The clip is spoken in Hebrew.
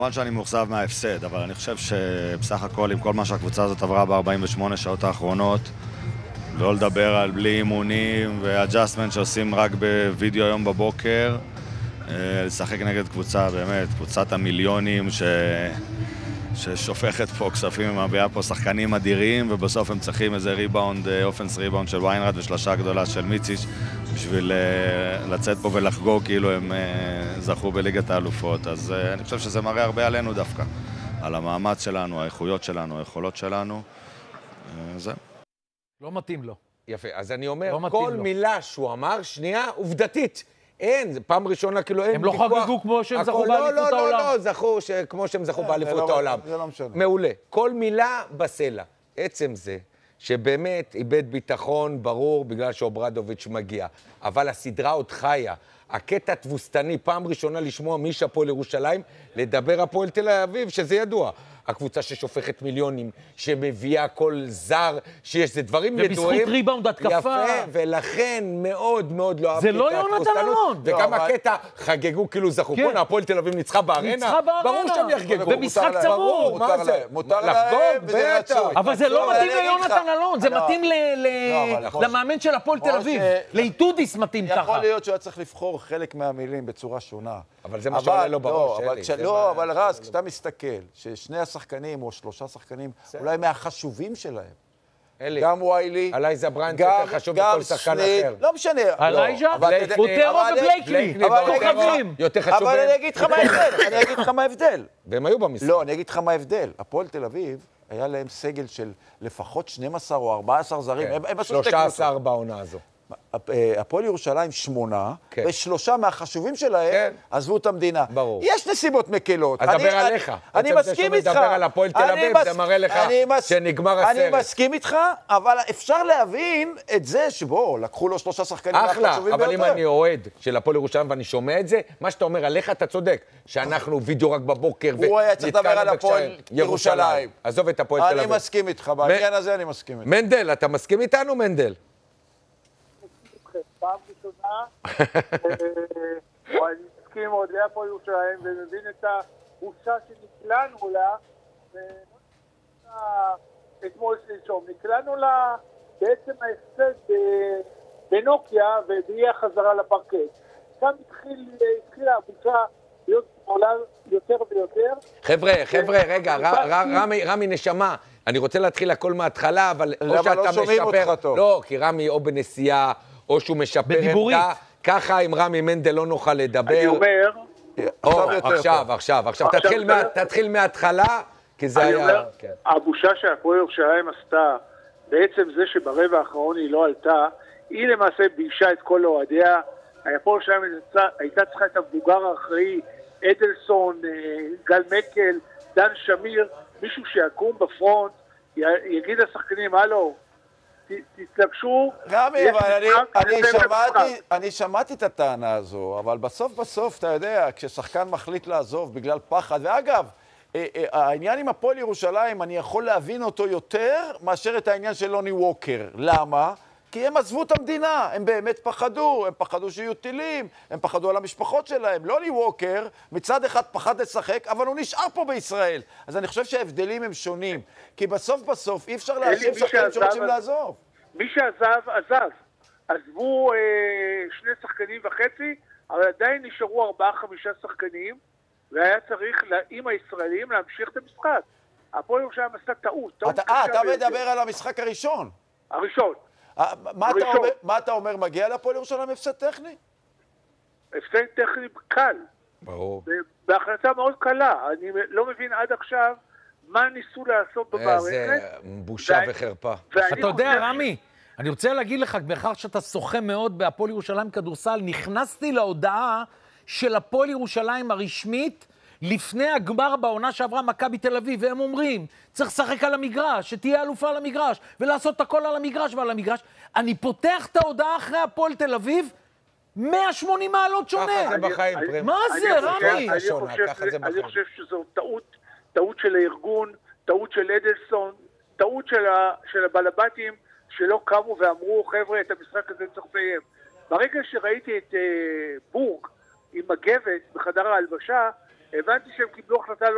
כמובן שאני מאוכזב מההפסד, אבל אני חושב שבסך הכל עם כל מה שהקבוצה הזאת עברה ב-48 שעות האחרונות, לא לדבר על בלי אימונים ואג'אסטמנט שעושים רק בווידאו היום בבוקר, לשחק נגד קבוצה, באמת, קבוצת המיליונים ששופכת פה כספים ומביאה פה שחקנים אדירים, ובסוף הם צריכים איזה ריבאונד, אופנס ריבאונד של ויינרד ושלושה גדולה של מיציץ' בשביל לצאת פה ולחגוג כאילו הם זכו בליגת האלופות. אז אני חושב שזה מראה הרבה עלינו דווקא, על המאמץ שלנו, האיכויות שלנו, היכולות שלנו. זה. לא מתאים לו. יפה, אז אני אומר, לא כל מילה שהוא אמר, שנייה, עובדתית. אין, זה פעם ראשונה, כאילו אין הם לא חגגו כמו שהם זכו באליפות העולם. לא, זכו כמו שהם זכו באליפות העולם. זה לא משנה. מעולה. כל מילה בסלע. עצם זה שבאמת איבד ביטחון ברור בגלל שאוברדוביץ' מגיע. אבל הסדרה עוד חיה. הקטע תבוסתני, פעם ראשונה לשמוע מישה הפועל ירושלים, לדבר הפועל תל אביב, שזה ידוע. הקבוצה ששופכת מיליונים, שמביאה כל זר, שיש זה דברים ידועים. ובזכות ריבאונד התקפה. יפה, ולכן מאוד מאוד לא אהבתי את התבוסתנות. זה לא יונתן אלון. וגם הקטע חגגו כאילו זכו. כן. הפועל תל אביב ניצחה בארנה. ניצחה בארנה. ברור שהם יחגגו. במשחק צמור. מה זה? מותר להם, וזה רצוי. אבל זה לא מתאים ליונתן אלון, זה מתאים למאמן של הפועל תל אביב. לאיתודיס מתאים ככה. יכול להיות שהוא היה צריך לבחור חלק מהמילים בצורה שונה. אבל זה מה שעולה לו בראש, אלי. לא, אבל רז, כשאתה מסתכל, ששני השחקנים או שלושה שחקנים, אולי מהחשובים שלהם, גם ויילי, אלייזה בריינט יותר חשוב מכל שחקן אחר. לא משנה. אלייזה, פוטרו ובלייקלי. כוכבים. יותר חשוב. אבל אני אגיד לך מה ההבדל. והם היו במשחק. לא, אני אגיד לך מה ההבדל. הפועל תל אביב, היה להם סגל של לפחות 12 או 14 זרים. 13 בעונה הזו. הפועל ירושלים 8, ושלושה מהחשובים שלהם עזבו את המדינה. ברור. יש נסיבות מקלות. אז דבר עליך. אני מסכים איתך. מדבר על הפועל תל אביב, זה מראה לך שנגמר הסרט. אני מסכים איתך, אבל אפשר להבין את זה שבו, לקחו לו שלושה שחקנים אחלה, מהחשובים אבל ביותר. אם אני אוהד של הפועל ירושלים ואני שומע את זה, מה שאתה אומר עליך אתה צודק, שאנחנו וידאו רק בבוקר הוא היה צריך לדבר על הפועל ירושלים. עזוב את הפועל תל אביב. אני מסכים איתך, בעניין הזה אני מסכים איתך. מנדל, אתה מסכים איתנו, מנדל? פעם ראשונה, אני מסכים מאוד להפועל ירושלים ומבין את הבושה שנקלענו לה, אתמול שלשום, נקלענו לה בעצם ההפסד בנוקיה ובאי החזרה לפרקט. שם התחילה הבושה להיות גדולה יותר ויותר. חבר'ה, רגע, רמי נשמה. אני רוצה להתחיל הכל מההתחלה, אבל או שאתה משפר, לא, כי רמי או בנסיעה, או שהוא משפר עמדה, ככה עם רמי מנדל לא נוכל לדבר. אני אומר... עכשיו, תתחיל מההתחלה, כי זה היה... אני אומר, הבושה שהפועל ירושלים עשתה, בעצם זה שברבע האחרון היא לא עלתה, היא למעשה ביישה את כל אוהדיה, הפועל ירושלים הייתה צריכה את המבוגר האחראי, אדלסון, גל מקל, דן שמיר, מישהו שיקום בפרונט, יגיד לשחקנים, הלו, תתלבשו. רמי, אני שמעתי את הטענה הזו, אבל בסוף, אתה יודע, כששחקן מחליט לעזוב בגלל פחד, ואגב, העניין עם הפועל ירושלים, אני יכול להבין אותו יותר מאשר את העניין של לוני ווקר. למה? כי הם עזבו את המדינה, הם באמת פחדו, הם פחדו שיהיו טילים, הם פחדו על המשפחות שלהם. לוני ווקר מצד אחד פחד לשחק, אבל הוא נשאר פה בישראל. אז אני חושב שההבדלים הם שונים, כי בסוף אי אפשר להאשים שחקנים שרוצים לעזוב. מי שעזב, עזב. עזבו 2 שחקנים וחצי, אבל עדיין נשארו 4-5 שחקנים, והיה צריך עם הישראלים להמשיך את המשחק. הפועל ירושלים עשתה טעות. אתה מדבר על המשחק הראשון. הראשון. מה אתה אומר, מגיע לפועל ירושלים הפסד טכני? הפסד טכני קל. ברור. בהחלטה מאוד קלה. אני לא מבין עד עכשיו מה ניסו לעשות במערכת. איזה בושה וחרפה. אתה יודע, רמי, אני רוצה להגיד לך, מאחר שאתה שוחה מאוד בהפועל ירושלים כדורסל, נכנסתי להודעה של הפועל ירושלים הרשמית, לפני הגמר בעונה שעברה מכבי תל אביב, והם אומרים, צריך לשחק על המגרש, שתהיה אלופה על המגרש, ולעשות הכל על המגרש ועל המגרש. אני פותח את ההודעה אחרי הפועל תל אביב, 180 מעלות שונה. ככה זה בחיים, פרם. מה זה, רמי? אני חושב שזו טעות של הארגון, טעות של אדלסון, טעות של הבלבטים, שלא קמו ואמרו, חבר'ה, את המשחק הזה צריך לסיים. ברגע שראיתי את בורג עם מגבת בחדר ההלבשה, הבנתי שהם קיבלו החלטה לא